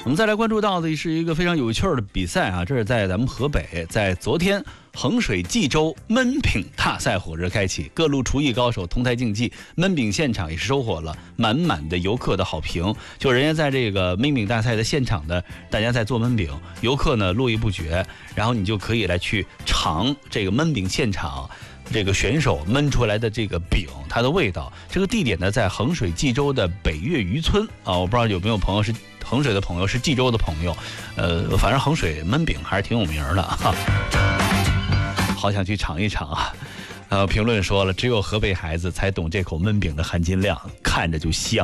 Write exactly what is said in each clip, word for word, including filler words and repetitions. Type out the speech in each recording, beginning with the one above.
们再来关注到的是一个非常有趣的比赛啊，这是在咱们河北，在昨天衡水冀州焖饼大赛火热开启，各路厨艺高手同台竞技，焖饼现场也是收获了满满的游客的好评。就人家在这个焖饼大赛的现场呢，大家在做焖饼，游客呢络绎不绝，然后你就可以来去尝这个焖饼现场这个选手焖出来的这个饼，它的味道。这个地点呢在衡水冀州的北岳渔村啊，我不知道有没有朋友是衡水的朋友，是冀州的朋友，呃，反正衡水焖饼还是挺有名的哈，好想去尝一尝啊。呃，评论说了，只有河北孩子才懂这口焖饼的含金量，看着就香。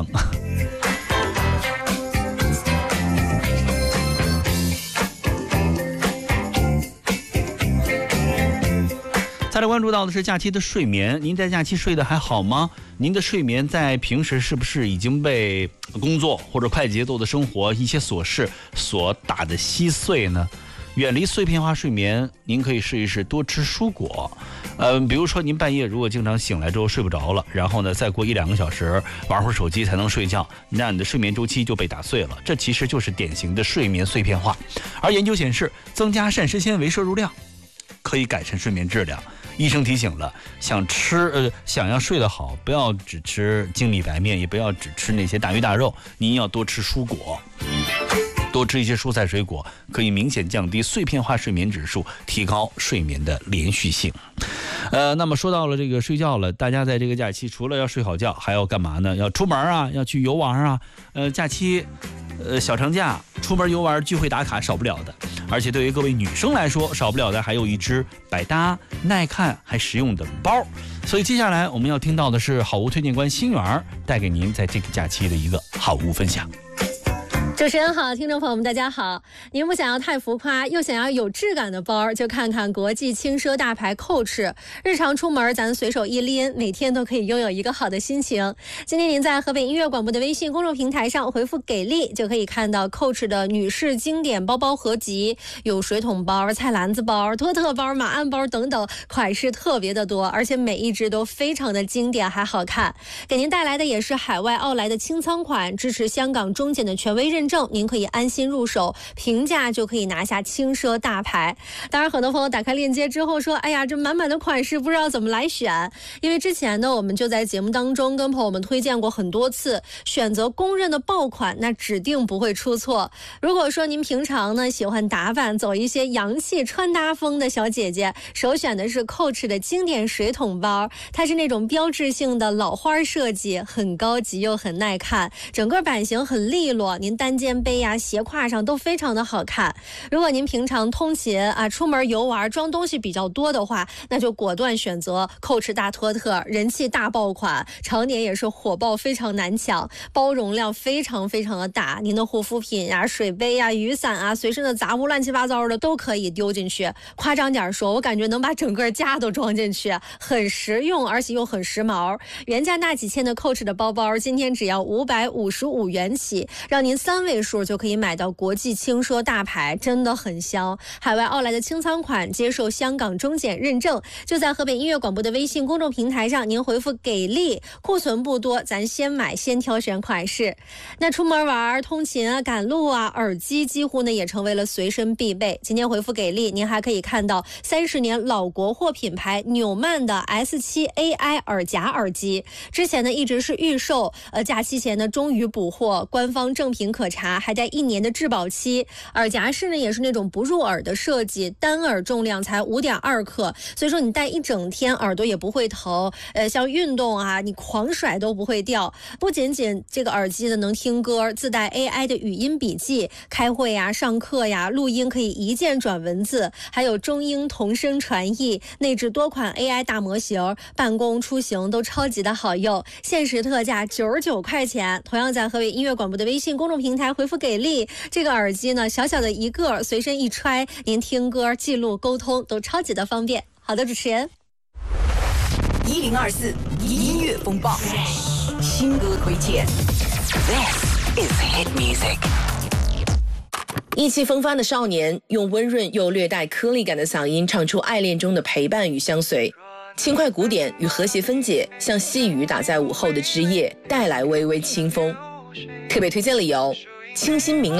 再来关注到的是假期的睡眠，您在假期睡得还好吗？您的睡眠在平时是不是已经被工作或者快节奏的生活一些琐事所打得稀碎呢？远离碎片化睡眠，您可以试一试多吃蔬果。呃，比如说您半夜如果经常醒来之后睡不着了，然后呢再过一两个小时玩会儿手机才能睡觉，那你的睡眠周期就被打碎了，这其实就是典型的睡眠碎片化。而研究显示，增加膳食纤维摄入量可以改善睡眠质量。医生提醒了，想吃呃想要睡得好，不要只吃精米白面，也不要只吃那些大鱼大肉，您要多吃蔬果，多吃一些蔬菜水果，可以明显降低碎片化睡眠指数，提高睡眠的连续性。呃，那么说到了这个睡觉了，大家在这个假期除了要睡好觉，还要干嘛呢？要出门啊，要去游玩啊。呃，假期，呃，小长假出门游玩聚会打卡少不了的。而且对于各位女生来说，少不了的还有一只百搭、耐看还实用的包。所以接下来我们要听到的是好物推荐官星源带给您在这个假期的一个好物分享。 主持人好，听众朋友们大家好。您不想要太浮夸又想要有质感的包，就看看国际轻奢大牌 Coach。 日常出门咱随手一拎，每天都可以拥有一个好的心情。今天您在河北音乐广播的微信公众平台上回复给力，就可以看到 Coach 的女士经典包包合集，有水桶包、菜篮子包、托特包、马鞍包等等，款式特别的多，而且每一只都非常的经典还好看。给您带来的也是海外奥莱的清仓款，支持香港中检的权威认证，您可以安心入手，平价就可以拿下轻奢大牌。当然很多朋友打开链接之后说，哎呀，这满满的款式不知道怎么来选。因为之前呢我们就在节目当中跟朋友们推荐过很多次，选择公认的爆款，那指定不会出错。如果说您平常呢喜欢打扮，走一些洋气穿搭风的小姐姐，首选的是 Coach 的经典水桶包，它是那种标志性的老花设计，很高级又很耐看，整个版型很利落，您单肩背呀、斜挎上都非常的好看。如果您平常通勤啊、出门游玩装东西比较多的话，那就果断选择 Coach 大托特，人气大爆款，常年也是火爆，非常难抢，包容量非常非常的大，您的护肤品呀、水杯呀、雨伞啊、随身的杂物乱七八糟的都可以丢进去。夸张点说，我感觉能把整个家都装进去，很实用，而且又很时髦。原价大几千的 Coach 的包包，今天只要五百五十五元起，让您三位数就可以买到国际轻奢大牌，真的很香。海外奥莱的清仓款接受香港中检认证，就在河北音乐广播的微信公众平台上，您回复给力，库存不多，咱先买先挑选款式。那出门玩、通勤啊、赶路啊，耳机几乎呢也成为了随身必备。今天回复给力，您还可以看到三十年老国货品牌纽曼的 S 七 A I 耳夹耳机，之前呢一直是预售，呃，假期前呢终于补货，官方正品可查，还带一年的质保期。耳夹式呢也是那种不入耳的设计，单耳重量才 五点二克，所以说你戴一整天耳朵也不会疼，呃，像运动啊你狂甩都不会掉。不仅仅这个耳机呢能听歌，自带 A I 的语音笔记，开会呀、上课呀、录音可以一键转文字，还有中英同声传译，内置多款 A I 大模型，办公出行都超级的好用。限时特价九十九块钱，同样在河北音乐广播的微信公众平台回复给力，这个耳机呢小小的一个，随身一揣，您听歌、记录、沟通都超级的方便。好的，主持人。 一零二四音乐风暴，新歌推荐。This is hit music。 意气风发的少年，用温润又略带颗粒感的嗓音唱出爱恋中的陪伴与相随。轻快鼓点与和谐分解，像细雨打在午后的枝叶，带来微微清风。特别推荐理由：清新明朗，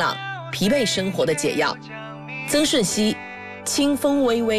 疲惫生活的解药。曾舜晞，清风微微。